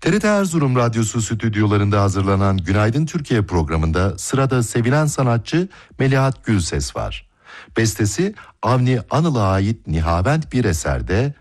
TRT Erzurum Radyosu stüdyolarında hazırlanan Günaydın Türkiye programında sırada sevilen sanatçı Melihat Gülses var. Bestesi Avni Anıl'a ait Nihavent bir eserde